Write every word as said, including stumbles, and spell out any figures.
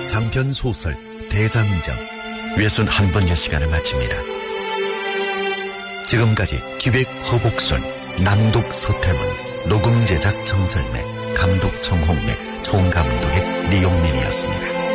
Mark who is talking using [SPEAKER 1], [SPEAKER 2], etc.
[SPEAKER 1] 장편 소설 대장정 예순한 번여 시간을 마칩니다. 지금까지 기획 허복순, 낭독 서태문, 녹음 제작 정설매, 감독 정홍래, 총감독의 리용민이었습니다.